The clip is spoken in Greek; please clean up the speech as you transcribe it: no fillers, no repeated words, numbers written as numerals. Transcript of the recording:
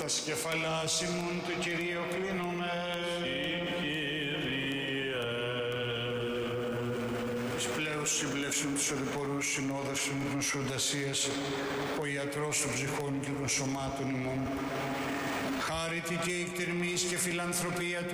τας κεφαλάς ημών του Κυρίου κλείνουμε. Εις πλέον συμπλεύσουν τους οδηπορούς συνόδευσουν των σουρδασίας, ο ιατρός των ψυχών και των σωμάτων ημών. Χάρητη και εκτερμής και φιλανθρωπία του